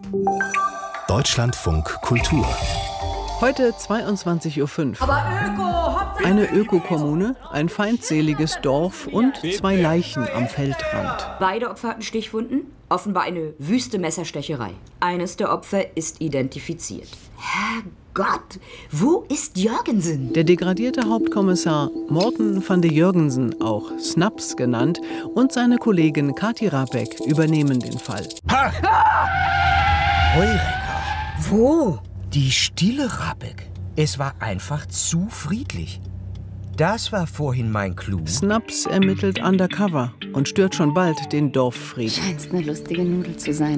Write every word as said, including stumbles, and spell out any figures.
Deutschlandfunk Kultur. Heute zweiundzwanzig Uhr fünf. Aber Öko, Hauptsache Eine Ökokommune, ein feindseliges Dorf und zwei Leichen am Feldrand. Beide Opfer hatten Stichwunden, offenbar eine wüste Messerstecherei. Eines der Opfer ist identifiziert. Herrgott, wo ist Jürgensen? Der degradierte Hauptkommissar Morten van de Jurgensen, auch Snaps genannt, und seine Kollegin Kati Rabeck übernehmen den Fall. Heureka! Wo? Die stille Rabeck. Es war einfach zu friedlich. Das war vorhin mein Clou. Snaps ermittelt undercover und stört schon bald den Dorffrieden. Scheinst eine lustige Nudel zu sein.